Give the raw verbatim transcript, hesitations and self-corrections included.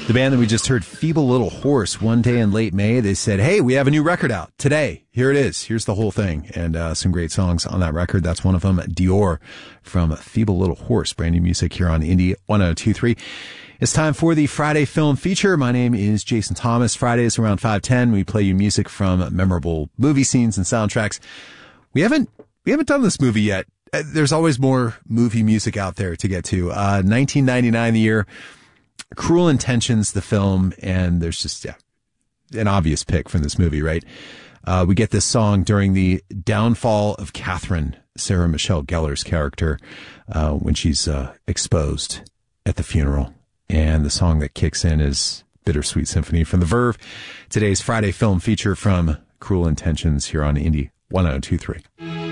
The band that we just heard, Feeble Little Horse, one day in late May, they said, hey, we have a new record out today. Here it is. Here's the whole thing. And uh, some great songs on that record. That's one of them, Dior from Feeble Little Horse. Brand new music here on Indie one oh two point three. It's time for the Friday Film Feature. My name is Jason Thomas. Fridays around five ten, we play you music from memorable movie scenes and soundtracks. We haven't, we haven't done this movie yet. There's always more movie music out there to get to. Uh, nineteen ninety-nine, the year. Cruel Intentions, the film, and there's just yeah, an obvious pick from this movie, right? Uh, we get this song during the downfall of Catherine, Sarah Michelle Gellar's character, uh, when she's uh, exposed at the funeral. And the song that kicks in is Bittersweet Symphony from The Verve. Today's Friday Film Feature from Cruel Intentions here on Indie one oh two point three.